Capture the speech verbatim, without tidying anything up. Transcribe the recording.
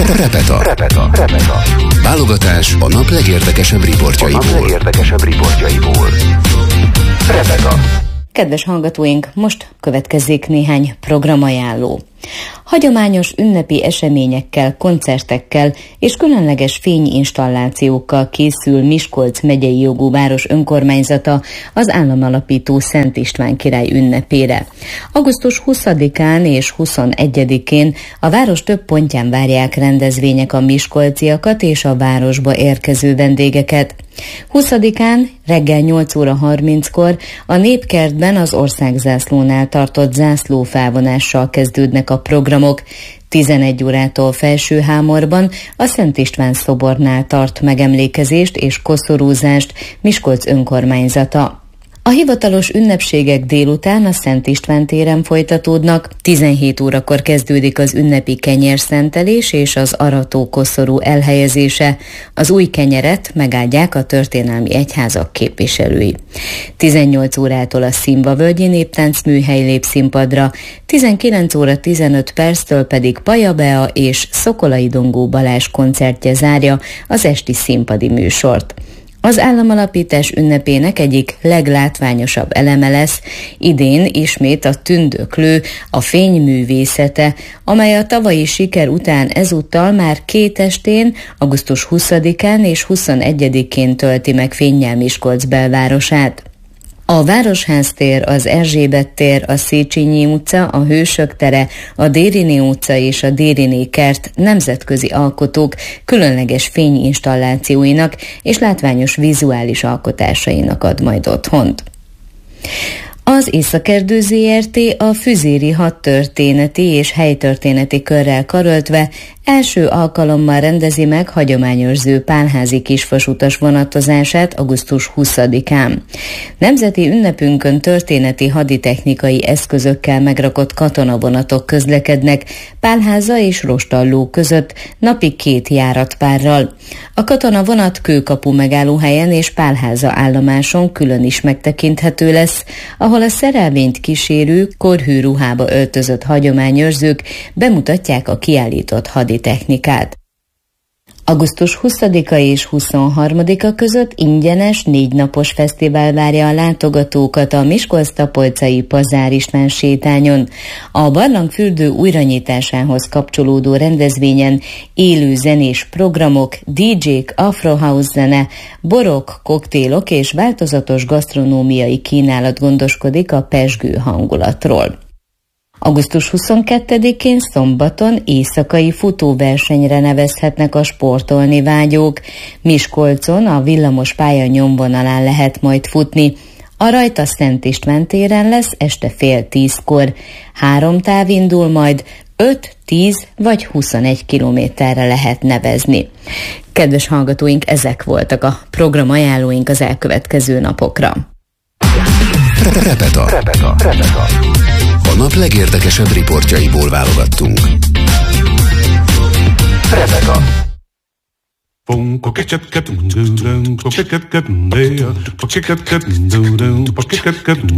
Repeta. Repeta. Repeta. Válogatás a nap legérdekesebb riportjaiból. A nap legérdekesebb riportjaiból. Repeta. Kedves hallgatóink, most következzék néhány programajánló. Hagyományos ünnepi eseményekkel, koncertekkel és különleges fényinstallációkkal készül Miskolc megyei jogú város önkormányzata az államalapító Szent István király ünnepére. augusztus huszadikán és huszonegyedikén a város több pontján várják rendezvények a miskolciakat és a városba érkező vendégeket. huszadikán reggel nyolc óra harminckor a Népkertben az országzászlónál tartott zászlófelvonással kezdődnek a programok. tizenegy órától Felsőhámorban a Szent István szobornál tart megemlékezést és koszorúzást Miskolc önkormányzata. A hivatalos ünnepségek délután a Szent István téren folytatódnak, tizenhét órakor kezdődik az ünnepi kenyérszentelés és az aratókoszorú elhelyezése. Az új kenyeret megáldják a történelmi egyházak képviselői. tizennyolc órától a Szimba-völgyi néptánc műhely lép színpadra, tizenkilenc óra tizenöt perctől pedig Paja Bea és Szokolai Dongó Balázs koncertje zárja az esti színpadi műsort. Az államalapítás ünnepének egyik leglátványosabb eleme lesz idén ismét a tündöklő, a fényművészete, amely a tavalyi siker után ezúttal már két estén, augusztus huszadikán és huszonegyedikén tölti meg fénnyel Miskolc belvárosát. A Városház-tér, az Erzsébet tér, a Széchenyi utca, a Hősök tere, a Dériné utca és a Dériné kert nemzetközi alkotók különleges fényinstallációinak és látványos vizuális alkotásainak ad majd otthont. Az Északerdő zé er té a Füzéri hadtörténeti és helytörténeti körrel karöltve első alkalommal rendezi meg hagyományos zöld pálházi kisvasutas vonatozását augusztus huszadikán. Nemzeti ünnepünkön történeti haditechnikai eszközökkel megrakott katonavonatok közlekednek Pálháza és Rostalló között napi két járatpárral. A katonavonat Kőkapu megállóhelyen és Pálháza állomáson külön is megtekinthető lesz, ahol a szerelvényt kísérő, korhű ruhába öltözött hagyományőrzők bemutatják a kiállított haditechnikát. augusztus huszadika és huszonharmadika között ingyenes négy napos fesztivál várja a látogatókat a Miskolc-Tapolcai Pazár István sétányon. A barlangfürdő újranyitásához kapcsolódó rendezvényen élő zenés programok, dé dzsék, afrohouse zene, borok, koktélok és változatos gasztronómiai kínálat gondoskodik a pezsgő hangulatról. augusztus huszonkettedikén szombaton éjszakai futóversenyre nevezhetnek a sportolni vágyók. Miskolcon a villamos pálya nyomvonalán lehet majd futni. A rajt a Szent István téren lesz este fél tízkor. Három táv indul majd, öt, tíz vagy huszonegy kilométerre lehet nevezni. Kedves hallgatóink, ezek voltak a programajánlóink az elkövetkező napokra. Repeta. Repeta. Repeta. A nap legérdekesebb riportjaiból válogattunk. Repeta.